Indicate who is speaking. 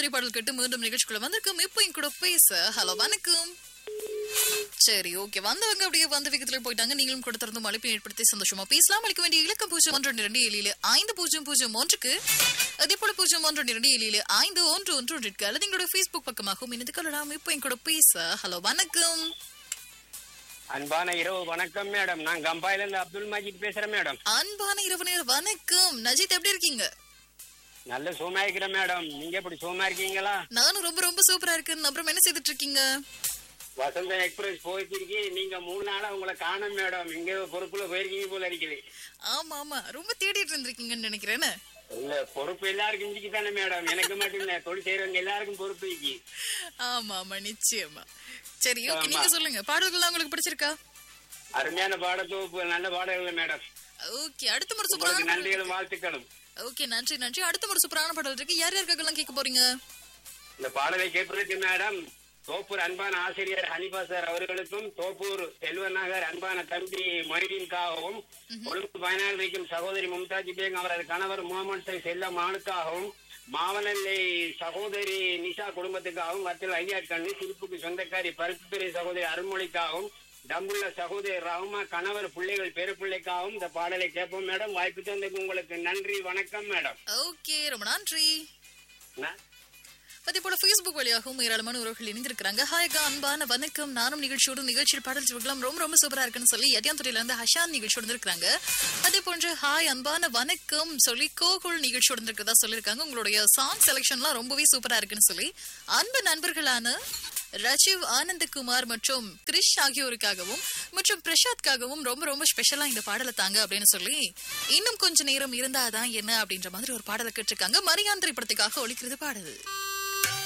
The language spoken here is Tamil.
Speaker 1: திரைப்பாடல் கேட்டு மீண்டும் நிகழ்ச்சிக்குள்ள வந்திருக்கும். இப்போ என் கூட பேச ஹலோ வணக்கம். சரி, ஓகே, வந்தவங்க அப்படியே வந்த விகத்துல போயிட்டாங்க. நீங்களும் கொடுத்திருந்தும் அழைப்பை ஏற்படுத்தி சந்தோஷமா பேசலாம். அளிக்க வேண்டிய இலக்கம் 0127 அதே போல 0127 அல்லது எங்களோட Facebook பக்கமாகவும் இணைந்து கொள்ளலாம். இப்போ என் கூட பேச ஹலோ வணக்கம்.
Speaker 2: அன்பான இரவு வணக்கம் மேடம். நான் கம்பாயில இருந்து அப்துல் மஜீத் பேசுறேன் மேடம்.
Speaker 1: அன்பான இரவு நேர வணக்கம். நஜீத், எப்படி இருக்கீங்க?
Speaker 2: நல்ல சோமா இருக்கிறேன் மேடம். நீங்க எப்படி சோமா இருக்கீங்களா?
Speaker 1: நானும் ரொம்ப ரொம்ப சூப்பரா இருக்கேன். அப்புறம் என்ன செய்துட்டு இருக்கீங்க?
Speaker 2: வசந்த எக்ஸ்பிரஸ் போயிருக்கீங்க. நீங்க 3 நாளா உங்களை காணும் மேடம். இங்க பொறுப்புல போயிருக்கீங்க போல இருக்குது.
Speaker 1: ஆமா ஆமா, ரொம்ப தேடிட்டு இருந்திருக்கீங்கன்னு நினைக்கிறேன்.
Speaker 2: இல்ல, பொறுப்பு எல்லாருக்கும் இஞ்சிக்கு தானே மேடம். எனக்கு மட்டும் இல்ல, தொழில் செய்யறவங்க எல்லாருக்கும் பொறுப்பு இருக்கு.
Speaker 1: ஆமா ஆமா, நிச்சயமா. சரி, ஓகே, நீங்க சொல்லுங்க. பாடல்கள் உங்களுக்கு பிடிச்சிருக்கா?
Speaker 2: அருமையான பாடத்தொகுப்பு, நல்ல பாடல்கள் மேடம்.
Speaker 1: ஓகே, அடுத்த முறை
Speaker 2: உங்களுக்கு
Speaker 1: சூப்பரான
Speaker 2: நன்றிகளும் வாழ்த்துக்களும்.
Speaker 1: ஓகே, நன்றி நன்றி. அடுத்த முறை சூப்பரான பாடல் இருக்கு. யார் யாருக்கெல்லாம் கேட்க போறீங்க?
Speaker 2: இந்த பாடலை கேட்பதற்கு மேடம் தோப்பூர் அன்பான ஆசிரியர் ஹனிபா சார் அவர்களுக்கும், தோப்பூர் செல்வநகர் அன்பான தம்பி மொய்தீன்காகவும், கொழும்பு பயனாளி வைக்கும் சகோதரி மும்தாஜ் பேகம் அவரது கணவர் முகமது சை செல்லம் ஆணுக்காகவும், மாவனல்லை சகோதரி நிஷா குடும்பத்துக்காகவும், வத்தல் ஐயா கண்ணு சிரிப்புக்கு சொந்தக்காரி பருப்புத்துறை சகோதரி அருள்மொழிக்காகவும், டம்புள்ள சகோதரி ரஹ்மா கணவர் பிள்ளைகள் பேரு பிள்ளைக்காகவும் இந்த பாடலை கேட்போம் மேடம். வாய்ப்பு தந்ததுக்கு உங்களுக்கு நன்றி, வணக்கம் மேடம்.
Speaker 1: ஓகே, ரொம்ப நன்றி. அதே போல Facebook வழியாகவும் ஏராளமான உறவுகள் இணைந்திருக்கிறாங்க. ஹாய்கா, அன்பான வணக்கம். நானும் நிகழ்ச்சியில் பாடல் சுவர்களாம் ரொம்ப ரொம்ப சூப்பரா இருக்குன்னு சொல்லி எட்டியாந்துறையில இருந்து ஹஷான் நிகழ்ச்சியோடு இருக்கிறாங்க. அதே போன்று ஹாய் அன்பான வணக்கம் சொல்லி கோகுல் நிகழ்ச்சியோடு இருக்கிறதா சொல்லியிருக்காங்க. உங்களுடைய சாங் செலக்ஷன்லாம் ரொம்பவே சூப்பரா இருக்குன்னு சொல்லி அன்பு நண்பர்களான ரஜீவ், ஆனந்தகுமார் மற்றும் கிரிஷ் ஆகியோருக்காகவும் மற்றும் பிரசாத்காகவும் ரொம்ப ரொம்ப ஸ்பெஷலா இந்த பாடலை தாங்க அப்படின்னு சொல்லி இன்னும் கொஞ்ச நேரம் இருந்தாதான் என்ன அப்படின்ற மாதிரி ஒரு பாடலை கேட்டிருக்காங்க. மரியான் திரைப்படத்துக்காக ஒலிக்கிறது பாடல்.